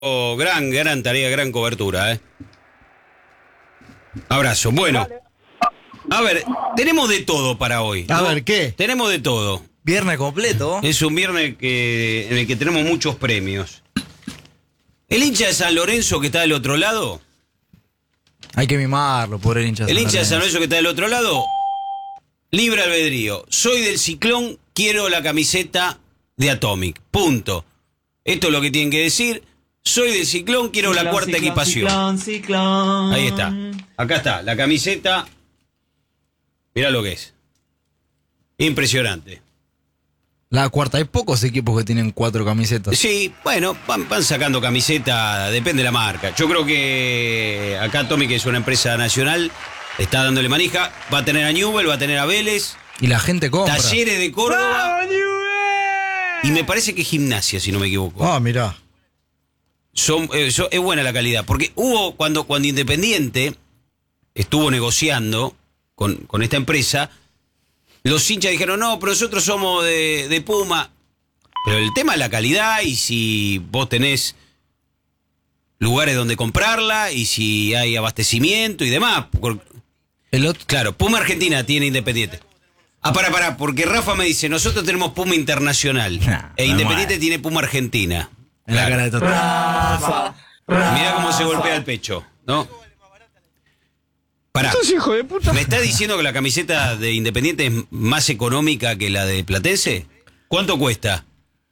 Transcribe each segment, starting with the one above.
Gran tarea, gran cobertura, Abrazo. Bueno, a ver, tenemos de todo para hoy, ¿no? A ver, ¿qué? Tenemos de todo. Viernes completo. Es un viernes en el que tenemos muchos premios. El hincha de San Lorenzo que está del otro lado. Hay que mimarlo, pobre hincha. El hincha de San Lorenzo que está del otro lado. Libre albedrío. Soy del Ciclón, quiero la camiseta de Atomic. Punto. Esto es lo que tienen que decir. Soy del Ciclón, quiero la cuarta equipación. Ciclón. Ahí está. Acá está, la camiseta. Mirá lo que es. Impresionante. La cuarta, hay pocos equipos que tienen 4 camisetas. Sí, bueno, van sacando camiseta, depende de la marca. Yo creo que acá Atomic, que es una empresa nacional, está dándole manija. Va a tener a Newell, va a tener a Vélez. Y la gente compra. Talleres de Córdoba. Y me parece que Gimnasia, si no me equivoco. Ah, mirá. Es buena la calidad. Porque hubo, cuando Independiente estuvo negociando con esta empresa, los hinchas dijeron, no, pero nosotros somos de Puma. Pero el tema es la calidad y si vos tenés lugares donde comprarla y si hay abastecimiento y demás. Claro, Puma Argentina tiene Independiente. Pará, porque Rafa me dice, nosotros tenemos Puma Internacional e Independiente tiene Puma Argentina. En la cara de Toto. Mirá cómo se golpea el pecho, ¿no? Pará. Hijo de puta. ¿Me está diciendo que la camiseta de Independiente es más económica que la de Platense? ¿Cuánto cuesta?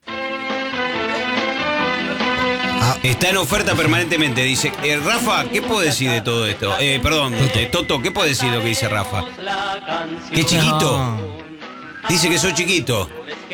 Está en oferta permanentemente. Dice, Rafa, ¿qué puedo decir de todo esto? Toto, ¿qué puedo decir de lo que dice Rafa? ¿Qué chiquito? Dice que soy chiquito.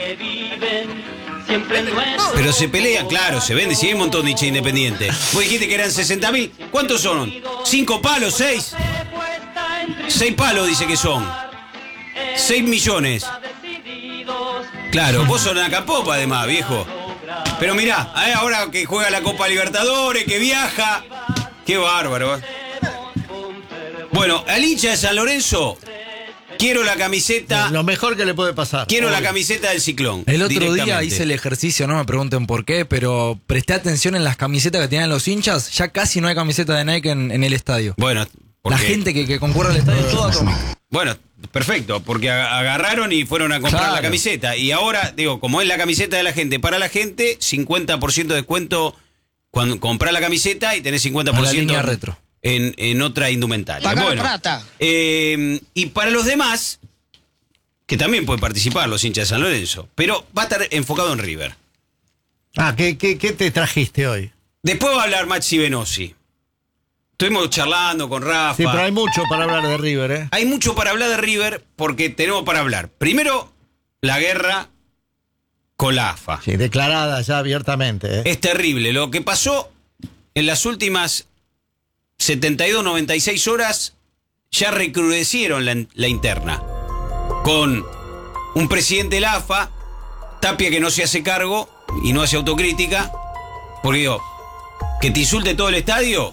Pero se pelea, claro, se vende, si hay un montón de hinchas Independiente. Vos dijiste que eran 60.000. ¿Cuántos son? ¿5 palos? ¿6? 6 palos dice que son. 6 millones. Claro, vos sos una capopa además, viejo. Pero mirá, ahora que juega la Copa Libertadores, que viaja. Qué bárbaro. Bueno, al hincha de San Lorenzo, quiero la camiseta. Lo mejor que le puede pasar. Quiero la camiseta del Ciclón. El otro día hice el ejercicio, no me pregunten por qué, pero presté atención en las camisetas que tenían los hinchas. Ya casi no hay camiseta de Nike en el estadio. Bueno, la gente que concurre al estadio es toda Atomic. Bueno, perfecto, porque agarraron y fueron a comprar la camiseta. Y ahora, digo, como es la camiseta de la gente, para la gente, 50% de descuento cuando comprás la camiseta y tenés 50% la línea retro. En otra indumentaria. Pagar plata. Y para los demás, que también pueden participar los hinchas de San Lorenzo, pero va a estar enfocado en River. ¿Qué te trajiste hoy? Después va a hablar Maxi Venosi. Estuvimos charlando con Rafa. Sí, pero hay mucho para hablar de River, ¿eh? Hay mucho para hablar de River porque tenemos para hablar. Primero, la guerra con la AFA. Sí, declarada ya abiertamente, ¿eh? Es terrible. Lo que pasó en las últimas 72, 96 horas ya recrudecieron la interna. Con un presidente de la AFA, Tapia que no se hace cargo y no hace autocrítica. Porque digo, que te insulte todo el estadio,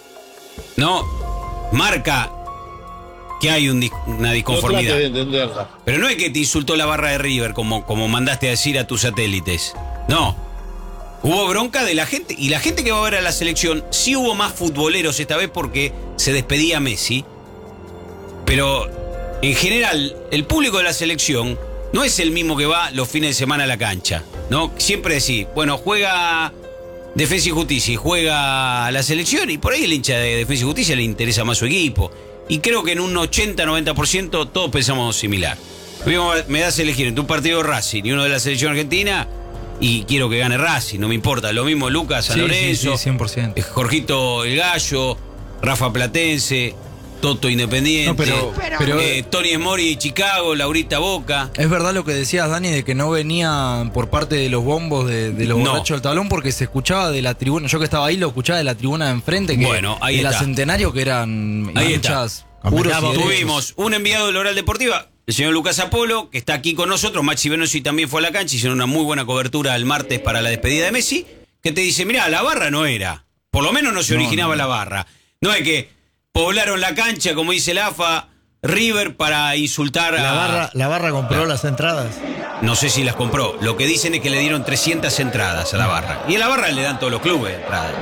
no, marca que hay una disconformidad. Pero no es que te insultó la barra de River como mandaste a decir a tus satélites. No. Hubo bronca de la gente. Y la gente que va a ver a la selección, sí hubo más futboleros esta vez porque se despedía Messi. Pero en general, el público de la selección no es el mismo que va los fines de semana a la cancha, ¿no? Siempre decís, bueno, juega Defensa y Justicia y juega a la selección, y por ahí el hincha de Defensa y Justicia le interesa más su equipo. Y creo que en un 80-90% todos pensamos similar. Me das a elegir entre un partido de Racing y uno de la selección argentina, y quiero que gane Racing, no me importa. Lo mismo Lucas San Lorenzo, sí, 100%. Jorgito el Gallo, Rafa Platense, Toto Independiente, no, pero Tony Mori Chicago, Laurita Boca. Es verdad lo que decías, Dani, de que no venía por parte de los bombos de los borrachos del tablón, porque se escuchaba de la tribuna. Yo que estaba ahí lo escuchaba de la tribuna de enfrente, que bueno, ahí de está. la Centenario, que eran hinchas puros. Tuvimos un enviado de la Oral Deportiva, el señor Lucas Apolo, que está aquí con nosotros. Maxi Venosi también fue a la cancha, hicieron una muy buena cobertura el martes para la despedida de Messi, que te dice, mirá, la barra no era, por lo menos no se originaba la barra. No es que poblaron la cancha, como dice la AFA, River para insultar a... ¿La barra compró las entradas? No sé si las compró. Lo que dicen es que le dieron 300 entradas a la barra. Y a la barra le dan todos los clubes entradas.